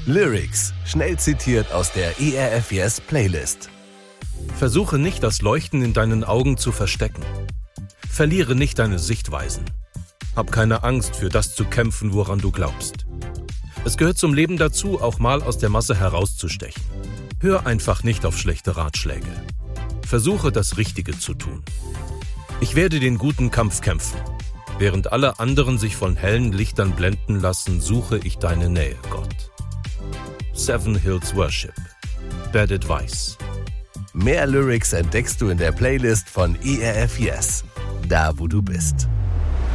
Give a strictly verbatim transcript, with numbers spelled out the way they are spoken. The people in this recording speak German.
Lyrics, schnell zitiert aus der E R F Yes Playlist. Versuche nicht, das Leuchten in deinen Augen zu verstecken. Verliere nicht deine Sichtweisen. Hab keine Angst, für das zu kämpfen, woran du glaubst. Es gehört zum Leben dazu, auch mal aus der Masse herauszustechen. Hör einfach nicht auf schlechte Ratschläge. Versuche, das Richtige zu tun. Ich werde den guten Kampf kämpfen. Während alle anderen sich von hellen Lichtern blenden lassen, suche ich deine Nähe, Gott. Seven Hills Worship. Bad Advice. Mehr Lyrics entdeckst du in der Playlist von E R F Yes, da wo du bist.